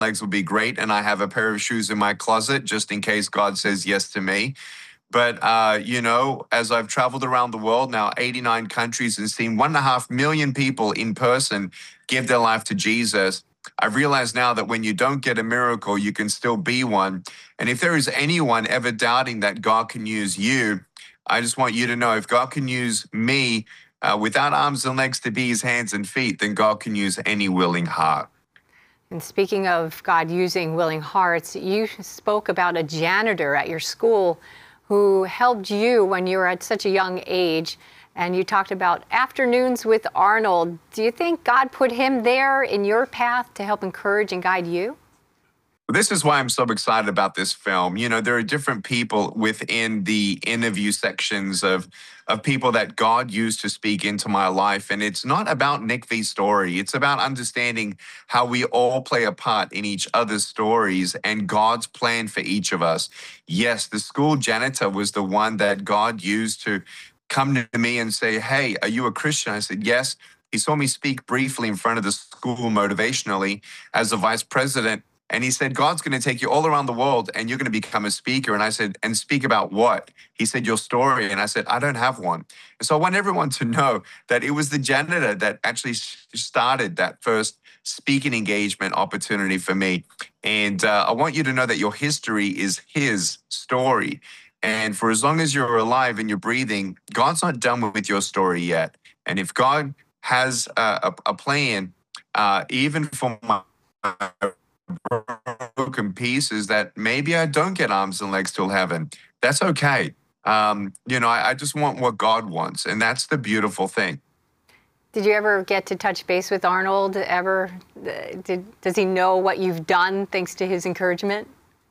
legs would be great. And I have a pair of shoes in my closet just in case God says yes to me. But, as I've traveled around the world now, 89 countries, and seen 1.5 million people in person give their life to Jesus, I've realized now that when you don't get a miracle, you can still be one. And if there is anyone ever doubting that God can use you, I just want you to know if God can use me without arms and legs to be his hands and feet, then God can use any willing heart. And speaking of God using willing hearts, you spoke about a janitor at your school who helped you when you were at such a young age. And you talked about afternoons with Arnold. Do you think God put him there in your path to help encourage and guide you? This is why I'm so excited about this film. There are different people within the interview sections of people that God used to speak into my life. And it's not about Nick V's story. It's about understanding how we all play a part in each other's stories and God's plan for each of us. Yes, the school janitor was the one that God used to come to me and say, "Hey, are you a Christian?" I said, "Yes." He saw me speak briefly in front of the school motivationally as a vice president. And he said, "God's going to take you all around the world and you're going to become a speaker." And I said, "And speak about what?" He said, "Your story." And I said, "I don't have one." And so I want everyone to know that it was the janitor that actually started that first speaking engagement opportunity for me. And I want you to know that your history is his story. And for as long as you're alive and you're breathing, God's not done with your story yet. And if God has a plan, even for my broken pieces, that maybe I don't get arms and legs till heaven, that's okay. I just want what God wants, and that's the beautiful thing. Did you ever get to touch base with Arnold ever? Does he know what you've done thanks to his encouragement?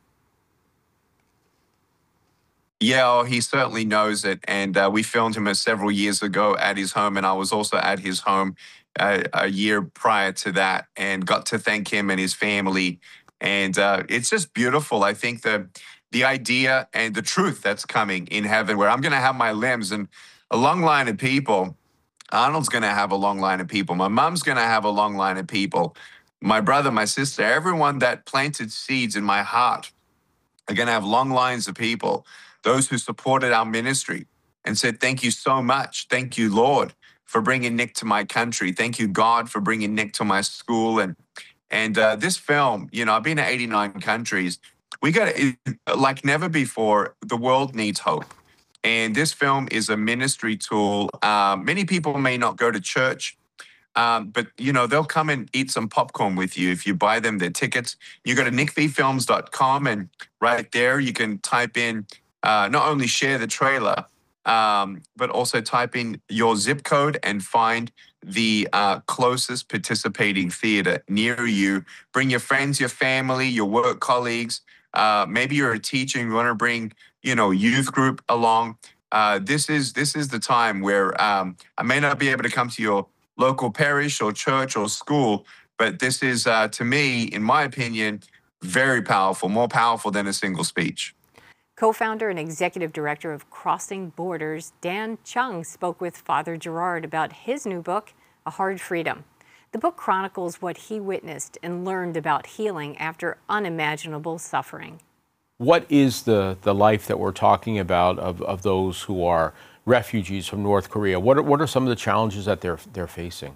Yeah, he certainly knows it. And we filmed him several years ago at his home. And I was also at his home a year prior to that and got to thank him and his family. And it's just beautiful. I think the idea and the truth that's coming in heaven, where I'm going to have my limbs and a long line of people. Arnold's going to have a long line of people. My mom's going to have a long line of people. My brother, my sister, everyone that planted seeds in my heart are going to have long lines of people. Those who supported our ministry and said, "Thank you so much. Thank you, Lord, for bringing Nick to my country. Thank you, God, for bringing Nick to my school." And this film, I've been to 89 countries. We got like never before. The world needs hope. And this film is a ministry tool. Many people may not go to church, but they'll come and eat some popcorn with you if you buy them their tickets. You go to nickvfilms.com, and right there you can type in not only share the trailer, but also type in your zip code and find the closest participating theater near you. Bring your friends, your family, your work colleagues. Maybe you're a teacher and you want to bring, youth group along. This is the time where I may not be able to come to your local parish or church or school, but this is, to me, in my opinion, very powerful, more powerful than a single speech. Co-founder and executive director of Crossing Borders, Dan Chung, spoke with Father Gerard about his new book, A Hard Freedom. The book chronicles what he witnessed and learned about healing after unimaginable suffering. What is the life that we're talking about of those who are refugees from North Korea? What are some of the challenges that they're facing?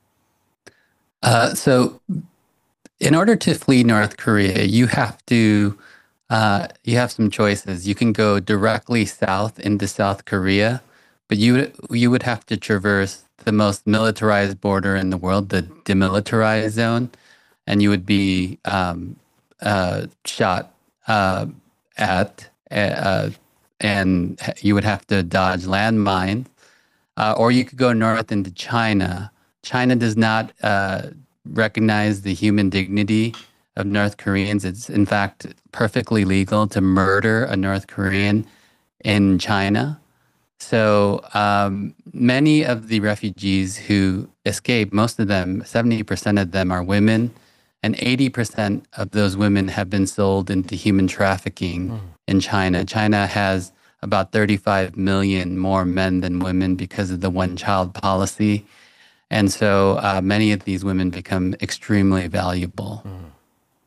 So in order to flee North Korea, you have some choices. You can go directly south into South Korea, but you would have to traverse the most militarized border in the world, the demilitarized zone, and you would be shot at, and you would have to dodge landmines, or you could go north into China. China does not recognize the human dignity of North Koreans. It's in fact perfectly legal to murder a North Korean in China. So many of the refugees who escape, most of them, 70% of them are women, and 80% of those women have been sold into human trafficking in China. China has about 35 million more men than women because of the one-child policy. And so many of these women become extremely valuable.